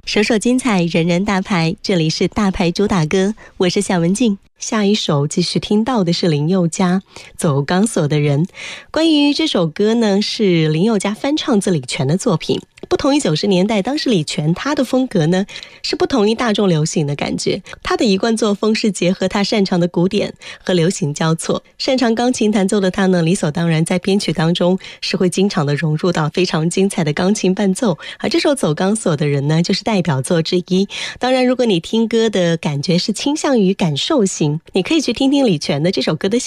首首精彩，人人大牌，这里是大牌主打歌，我是夏文静。下一首继续听到的是林宥嘉《走钢索的人》。关于这首歌呢，是林宥嘉翻唱自李泉的作品。不同于90年代，当时李泉他的风格呢是不同于大众流行的感觉，他的一贯作风是结合他擅长的古典和流行交错。擅长钢琴弹奏的他呢，理所当然在编曲当中是会经常的融入到非常精彩的钢琴伴奏，而这首《走钢索的人》呢就是代表作之一。当然如果你听歌的感觉是倾向于感受型，你可以去听听李泉的这首歌的